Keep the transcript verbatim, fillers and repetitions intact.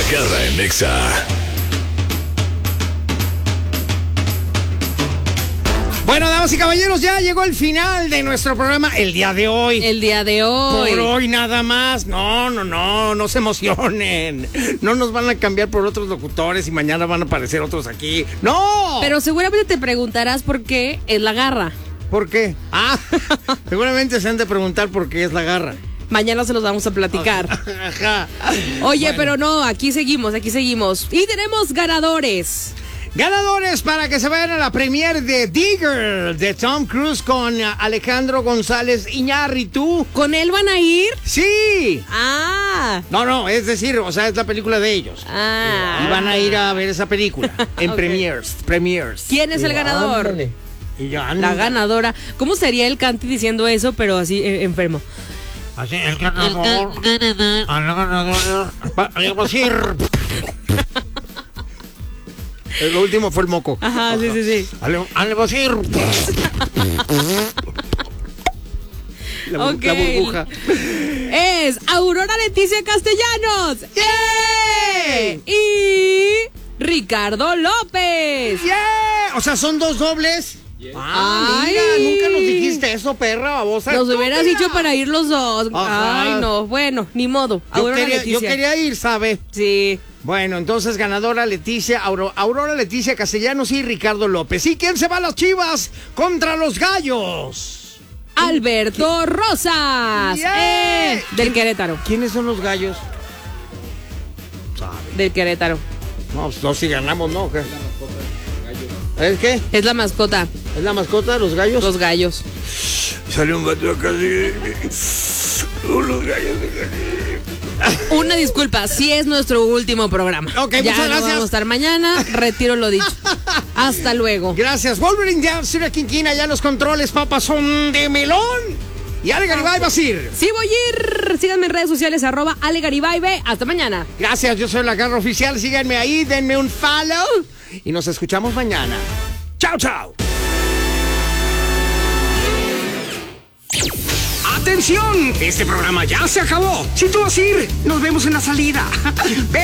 Garra en Nexa. Bueno, damas y caballeros, ya llegó el final de nuestro programa el día de hoy. El día de hoy. Por hoy nada más. No, no, no, no se emocionen. No nos van a cambiar por otros locutores y mañana van a aparecer otros aquí. ¡No! Pero seguramente te preguntarás por qué es la garra. ¿Por qué? Ah, seguramente se han de preguntar por qué es la garra. Mañana se los vamos a platicar. Ajá. Oye, Bueno. pero no, aquí seguimos, aquí seguimos. Y tenemos ganadores. Ganadores para que se vayan a la premiere de Digger de Tom Cruise con Alejandro González Iñárritu. ¿Con él van a ir? ¡Sí! Ah. No, no, es decir, o sea, es la película de ellos. Ah. Y van a ir a ver esa película en Ok. premieres, premieres. ¿Quién es el ganador? Ándale. Y ya, La ganadora. ¿Cómo sería el Canti diciendo eso, pero así eh, enfermo? Así, el ganador. El ganador. Vamos a ir. El último fue el moco. Ajá, sí, sí, sí. Ale, ale, vamos a ir. La, bur- Ok. la burbuja. Es Aurora Leticia Castellanos. ¡Yeah! Y Ricardo López. ¡Yeah! O sea, son dos dobles. Ah, Ay. mira, nunca nos dijiste eso, perra babosa. Nos hubieras estúpida. dicho para ir los dos. Ajá. Ay, no. Bueno, ni modo. Yo Aurora quería, Leticia. yo quería ir, ¿sabe? Sí. Bueno, entonces ganadora Leticia, Auro- Aurora Leticia Castellanos y Ricardo López. ¿Y quién se va a las Chivas contra los Gallos? Alberto Rosas. Yeah. Eh, del Querétaro. ¿Quiénes son los Gallos? Del Querétaro. No, pues no, si ganamos, ¿no? ¿Qué? ¿Es qué? Es la mascota. ¿Es la mascota de los Gallos? Los gallos. Salió un gato acá así. Los Gallos. Una disculpa, sí es nuestro último programa. Ok, ya muchas no gracias. vamos a estar mañana. Retiro lo dicho. Hasta luego. Gracias. Wolverine Down, Sira Quinquina, ya los controles, papas son de melón. Y Ale Garibay va a ir. Sí voy a ir. Síganme en redes sociales, arroba Ale Garibay B. Hasta mañana. Gracias, yo soy la Garra Oficial. Síganme ahí, denme un follow. Y nos escuchamos mañana. Chao, chao. ¡Atención! Este programa ya se acabó. Si tú vas a ir, nos vemos en la salida.